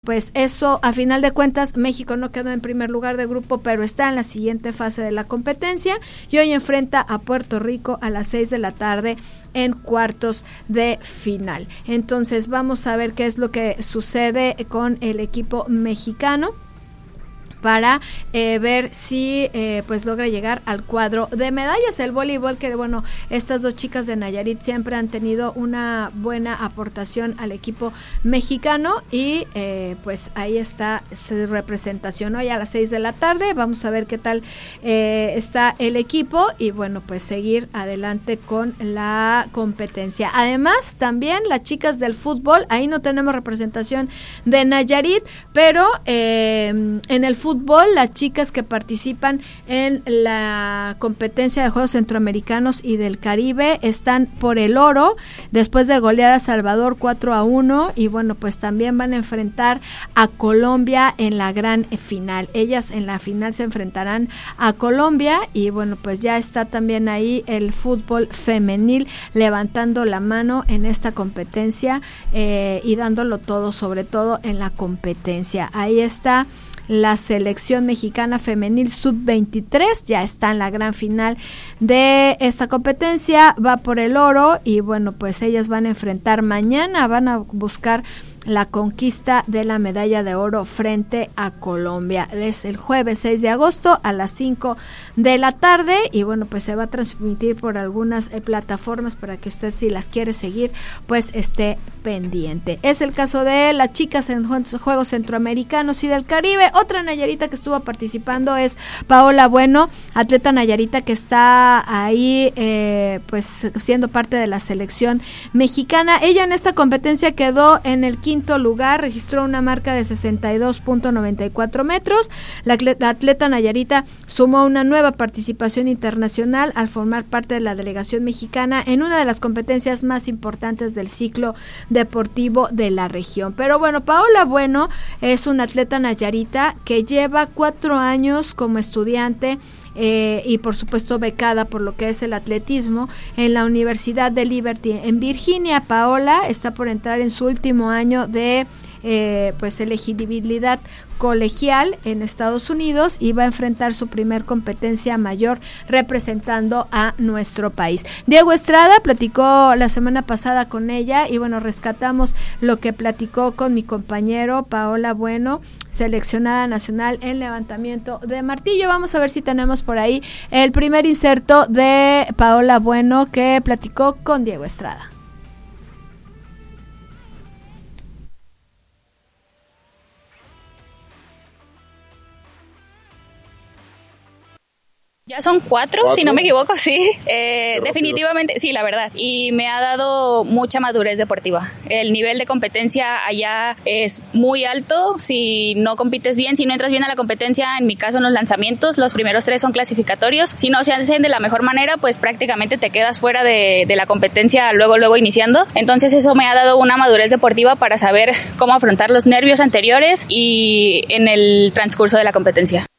Pues eso, a final de cuentas, México no quedó en primer lugar de grupo, pero está en la siguiente fase de la competencia y hoy enfrenta a Puerto Rico a las 6 de la tarde en cuartos de final. Entonces vamos a ver qué es lo que sucede con el equipo mexicano para ver si pues logra llegar al cuadro de medallas. El voleibol, que bueno, estas dos chicas de Nayarit siempre han tenido una buena aportación al equipo mexicano y pues ahí está su representación. Hoy a las 6 de la tarde vamos a ver qué tal está el equipo y bueno, pues seguir adelante con la competencia. Además, también las chicas del fútbol, ahí no tenemos representación de Nayarit, pero en el fútbol, las chicas que participan en la competencia de Juegos Centroamericanos y del Caribe están por el oro, después de golear a Salvador 4-1, y bueno, pues también van a enfrentar a Colombia en la gran final. Ellas en la final se enfrentarán a Colombia y bueno, pues ya está también ahí el fútbol femenil levantando la mano en esta competencia y dándolo todo, sobre todo en la competencia. Ahí está la selección mexicana femenil sub-23, ya está en la gran final de esta competencia, va por el oro y bueno, pues ellas van a enfrentar mañana, van a buscar la conquista de la medalla de oro frente a Colombia. Es el jueves 6 de agosto a las 5 de la tarde y bueno, pues se va a transmitir por algunas plataformas para que usted, si las quiere seguir, pues esté pendiente. Es el caso de las chicas en Juegos Centroamericanos y del Caribe. Otra nayarita que estuvo participando es Paola Bueno, atleta nayarita que está ahí pues siendo parte de la selección mexicana. Ella en esta competencia quedó en el quinto lugar, registró una marca de 62.94 metros. La atleta nayarita sumó una nueva participación internacional al formar parte de la delegación mexicana en una de las competencias más importantes del ciclo deportivo de la región. Pero bueno, Paola Bueno es una atleta nayarita que lleva 4 años como estudiante y por supuesto becada por lo que es el atletismo en la Universidad de Liberty en Virginia. Paola está por entrar en su último año de pues elegibilidad colegial en Estados Unidos y va a enfrentar su primer competencia mayor representando a nuestro país. Diego Estrada platicó la semana pasada con ella y bueno, rescatamos lo que platicó con mi compañero Paola Bueno, seleccionada nacional en levantamiento de martillo. Vamos a ver si tenemos por ahí el primer inserto de Paola Bueno que platicó con Diego Estrada. Ya son 4, si no me equivoco, sí. Definitivamente, sí, la verdad. Y me ha dado mucha madurez deportiva. El nivel de competencia allá es muy alto. Si no compites bien, si no entras bien a la competencia, en mi caso en los lanzamientos, los primeros 3 son clasificatorios. Si no se hacen de la mejor manera, pues prácticamente te quedas fuera de la competencia luego iniciando. Entonces eso me ha dado una madurez deportiva para saber cómo afrontar los nervios anteriores y en el transcurso de la competencia.